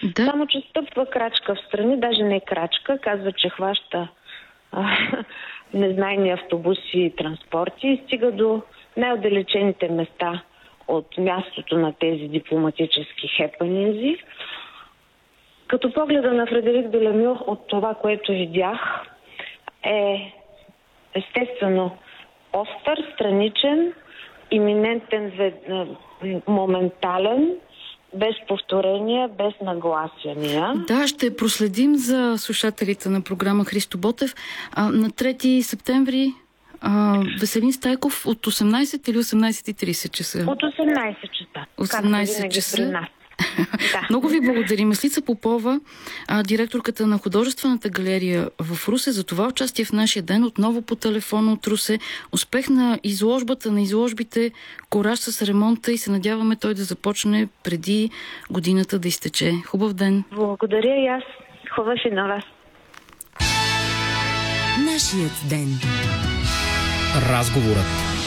Да. Само че стъпва крачка в страни, даже не крачка, казва, че хваща незнайни автобуси и транспорти и стига до най-отдалечените места от мястото на тези дипломатически хепанинзи. Като погледа на Фредерик Делемюр от това, което видях, е естествено остър, страничен, иминентен, моментален, без повторения, без нагласяния. Да, ще проследим за слушателите на програма Христо Ботев. На 3 септември Веселин Стайков от 18 или 18:30 часа? От 18 часа. 18 часа. Да. Много ви благодарим. Меслица Попова, директорката на художествената галерия в Русе, за това участие в нашия ден отново по телефона от Русе. Успех на изложбата, на изложбите, кораж с ремонта и се надяваме той да започне преди годината да изтече. Хубав ден! Благодаря и аз. Хубав и на вас. Нашият ден. Разговорът